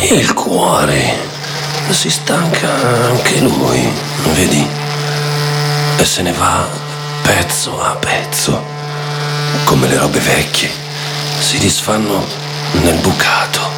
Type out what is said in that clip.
Il cuore si stanca anche lui, vedi? E se ne va pezzo a pezzo, come le robe vecchie si disfanno nel bucato.